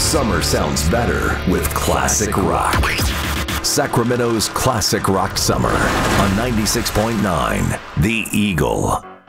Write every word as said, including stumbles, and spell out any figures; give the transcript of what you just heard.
Summer sounds better with classic rock. Sacramento's classic rock summer on ninety-six point nine The Eagle.